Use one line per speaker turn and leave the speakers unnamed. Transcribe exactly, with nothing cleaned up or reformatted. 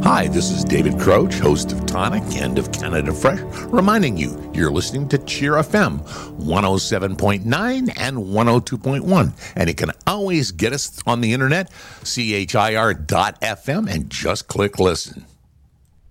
Hi, this is David Croach, host of Tonic and of Canada Fresh, reminding you you're listening to Cheer F M one oh seven point nine and one oh two point one. And you can always get us on the internet, C H I R dot F M, and just click listen.